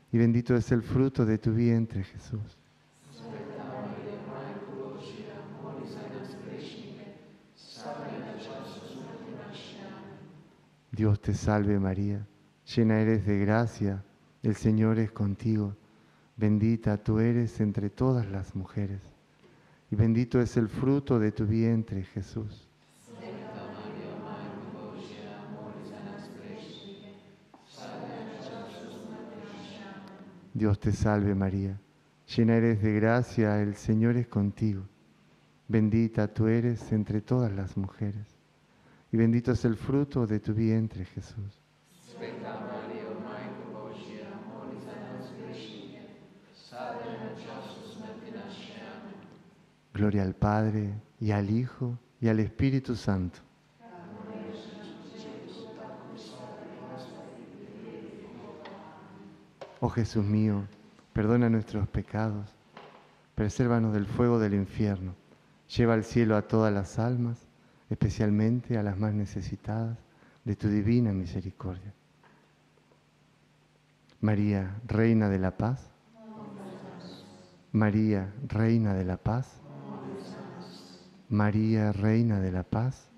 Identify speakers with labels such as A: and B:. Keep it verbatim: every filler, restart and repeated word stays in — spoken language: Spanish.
A: y bendito es el fruto de tu vientre, Jesús. Dios te salve María, llena eres de gracia, el Señor es contigo, bendita tú eres entre todas las mujeres, y bendito es el fruto de tu vientre, Jesús. Dios te salve María, llena eres de gracia, el Señor es contigo, bendita tú eres entre todas las mujeres, y bendito es el fruto de tu vientre, Jesús. Gloria al Padre, y al Hijo, y al Espíritu Santo. Oh Jesús mío, perdona nuestros pecados, presérvanos del fuego del infierno, lleva al cielo a todas las almas, especialmente a las más necesitadas de tu divina misericordia. María, Reina de la Paz. María, Reina de la Paz. María, Reina de la Paz.